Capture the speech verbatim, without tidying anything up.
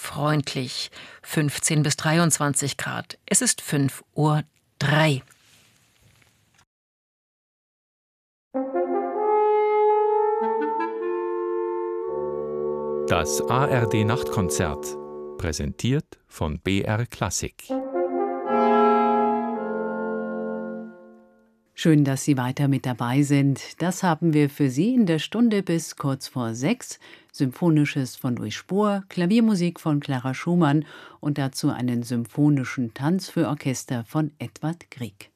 freundlich, fünfzehn bis dreiundzwanzig Grad. Es ist fünf Uhr drei. Das A R D-Nachtkonzert, präsentiert von B R Klassik. Schön, dass Sie weiter mit dabei sind. Das haben wir für Sie in der Stunde bis kurz vor sechs. Symphonisches von Louis Spohr, Klaviermusik von Clara Schumann und dazu einen symphonischen Tanz für Orchester von Edvard Grieg.